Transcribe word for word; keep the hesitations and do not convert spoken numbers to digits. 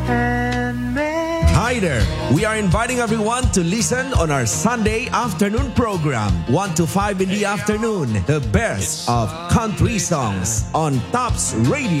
Hi there. We are inviting everyone to listen on our Sunday afternoon program, one to five in the afternoon, the best of country songs on Tops Radio.